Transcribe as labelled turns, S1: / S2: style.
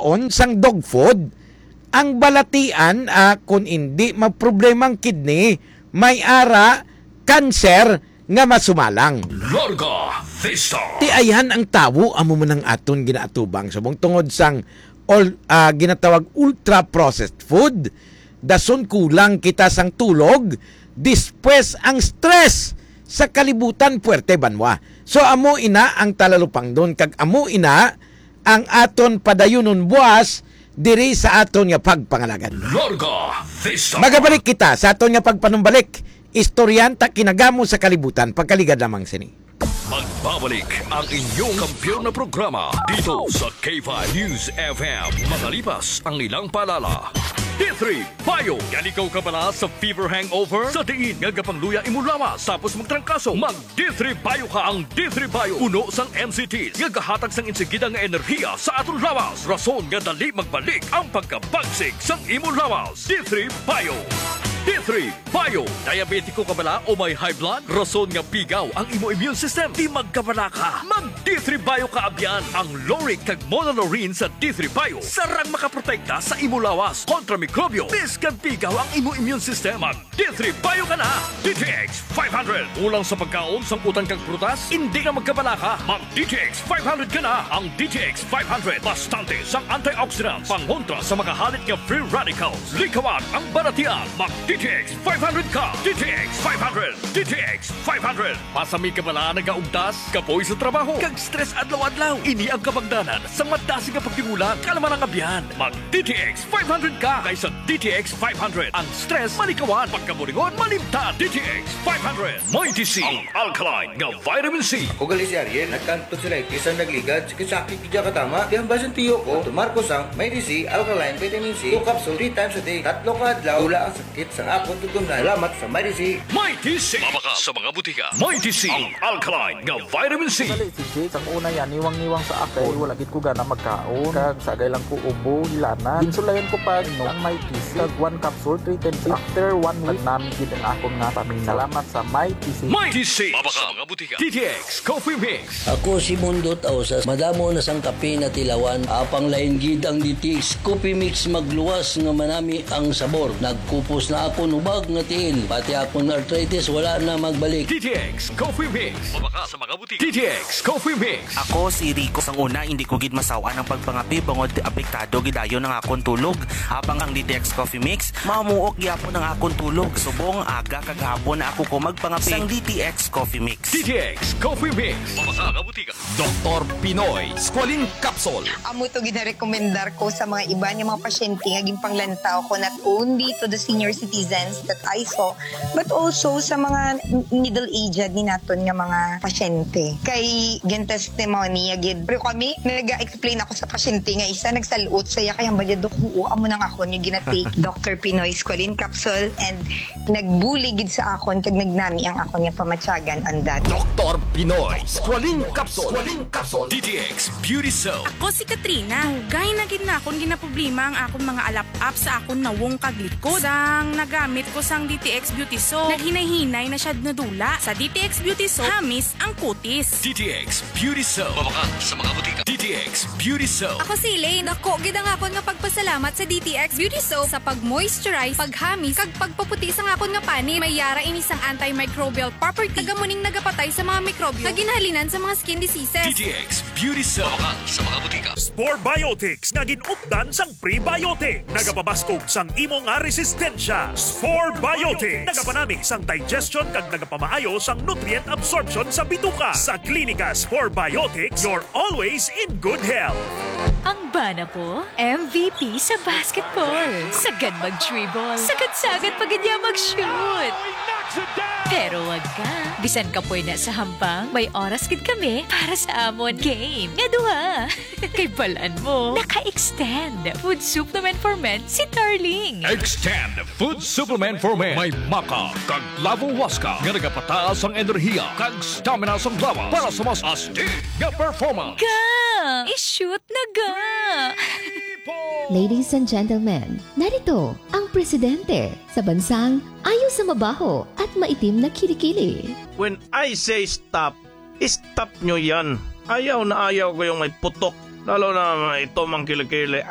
S1: pagkaon sang dog food, ang balatian kung hindi maproblemang kidney, may ara, kanser nga masumalang.
S2: Larga Vista.
S1: Ti ayan ang tawo amo mo ng aton ginaatubang subong tungod sang ginatawag ultra processed food. Dason kulang kita sang tulog, dispwes ang stress sa kalibutan puwerte banwa. So amo ina ang talalupang doon, kag amo ina ang aton padayunon buwas diri sa aton nga pagpangalagan.
S2: Larga Vista.
S1: Magabalik kita sa aton nga pagpanumbalik, istoryanta kinagamo sa kalibutan, pagkaligad lamang sini.
S2: Magbabalik ang inyong kampiyon na programa dito sa K5 News FM. Makalipas ang ilang paalala. D3 Bio. Yan ikaw ka pala sa fever hangover? Sa diin nga gapangluya imulawas tapos magtrangkaso. Mag D3 Bio ka. Ang D3 Bio uno sang MCTs nga gahatag sang insigida nga enerhiya sa aton lawas. Rason nga dali magbalik ang pagkabagsik sang imulawas. D3 Bio. D3 Bio. Diabetiko ka bala o may high blood? Rason nga pigaw ang imo immune system. Di magkabala ka. Mag D3 Bio ka abyan. Ang Loric kag Monolaurin sa D3 Bio sarang makaprotekta sa imo lawas kontra mikrobyo. Biskan pigaw ang imo immune system. Mag D3 Bio ka na. DTX 500. Ulang sa pagkaon sang utang kag prutas, hindi ka magkabala ka. Mag DTX 500 ka na. Ang DTX 500 bastante sang antioxidants pangontra sa makahalit nga free radicals. Likawan ang baratian. Mag DTX 500 ka. DTX 500. DTX 500. Pasami ka bala nagaugtas, kapoy sa trabaho, kag stress adlaw-adlaw. Ini ang kabagdanan sa madasig nga pagtimulan, kalaman ang abyan. Mag DTX 500 ka kaysa DTX 500. Ang stress malikawan, pagkaburingon malimtan. DTX 500. Mighty C, ang alkaline nga vitamin C.
S3: Ugali si Ariel, nagkanto sila isang nagligad, sakit kidya katama. Di ang basan tiyo ko, tumarko sang Mighty C, alkaline vitamin C, 2 capsule 3 times a day. Tatlo ka adlaw, wala ang sakit sa akong tutong na. Salamat sa Mighty C.
S2: Mighty C. Mabaka sa mga butika. Mighty C, ang alkaline nga vitamin C.
S4: Dali si Jake, ang una yan, niwang-niwang sa akin. Wala gid ko gana magkaon. Kag sagay lang ko ubo, hilana. Insulayan ko pa no, ang Mighty C. Kag 1 capsule, 3 times. After 1 week, namin gid ang akong nga pamilya. Salamat sa Mighty C.
S2: Mighty C. Mabaka sa mga butika. DTX Coffee Mix.
S5: Ako si Mundo Tausas, madamo na sang kape na tilawan, apang lain gid ang DTX Coffee Mix magluwas nga manami ang sabor. Nagkupos na ako nubag nga tiil, pati akong arthritis wala na magbalik.
S2: DTX Coffee Mix. Mabaka sa mga butika. DTX Coffee Mix.
S6: Ako si Rico. Sang una, hindi ko gid masawa ng pagpangapi bangod apektado gidayo ng akong tulog. Habang ang DTX Coffee Mix, mamuok gyapon ang akong tulog. Subong aga kaghapon na ako ko magpangapi sang DTX Coffee Mix.
S2: DTX Coffee Mix. Mabaka sa mga butika. Dr. Pinoy Squalene Capsule.
S7: Amo to ginarekomendar ko sa mga iba niya mga pasyente nga ginpanglantaw ko, not only to the senior citizens that I saw, but also sa mga middle-aged ni naton nga mga pasyente. Kay gen testimony agid. Pero kami nag-explain ako sa pasyente nga isa nagsaluot saya kay ambadya duko amo nang ako ni ginatake Dr. Pinoy Squalene Capsule and nagbuli gid sa akon kag nagnami ang akon nga pamatyagan andat.
S2: Dr. Pinoy Squalene Capsule. Squalene Capsule. DTX Beauty Soap.
S8: Ako si Katrina. Hugay na gid na akong ginaproblema ang akong mga alap-up sa akong nawong kaglikod. Sang nagamit ko sang DTX Beauty Soap, naghinay-hinay na siya nadula. Sa DTX Beauty Soap, hamis ang kutis.
S2: DTX Beauty Soap. Mabaka sa mga butika. DTX Beauty Soap.
S9: Ako si Elaine. Dako gid ang akon nga pagpasalamat sa DTX Beauty Soap sa pag-moisturize, paghamis, kag pagpaputi sa akon nga pani. May yara ini sang antimicrobial property. Tagamuning nagapatay sa mga mikrobyo nga ginhalinan sa mga skin diseases.
S2: DTX Beauty Soap. Mabaka sa mga butika.
S10: Spore Biotics nga ginupdan sang prebiotic. Nagapabaskog sang imo nga resistensya. Spore Biotics. Nagapanami sang digestion kag nagapamaayo sang nutrient absorption sa bituka. Sa Klinika Spore Biotics, you're always in good health.
S11: Ang bana ko, MVP sa basketball. Sagad mag-dribble. Sagad-sagad pag niya mag-shoot. Pero wag ka. Bisan ka po na sa hambang, may oras gid kami para sa amon game. Nga duha. Kay balaan mo, naka-extend. Food supplement for men si Darling.
S2: Extend Food Supplement for Men. May maka kag lavo waska nga nagapataas ang enerhiya kag stamina sa lawas para sa mas astig nga performance.
S11: Ga! I-shoot na ga!
S12: Ladies and gentlemen, narito ang presidente sa bansang ayaw sa mabaho at maitim na kilikili.
S13: When I say stop, stop nyo yan. Ayaw na ayaw ko yung may putok. Lalo na ito mang kilikili.